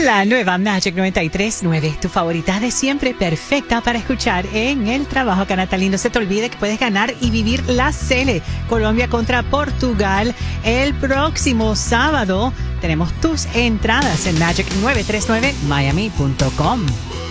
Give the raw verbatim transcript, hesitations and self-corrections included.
La nueva Magic noventa y tres punto nueve, tu favorita de siempre, perfecta para escuchar en el trabajo. Que Natalí, no se te olvide que puedes ganar y vivir la Sele, Colombia contra Portugal, el próximo sábado. Tenemos tus entradas en magic nueve tres nueve miami punto com.